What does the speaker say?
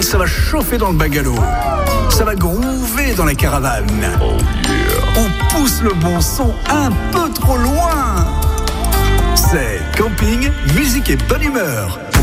ça va chauffer dans le bungalow. Ça va groover dans la caravane. On pousse le bon son un peu trop loin. C'est camping, musique et bonne humeur.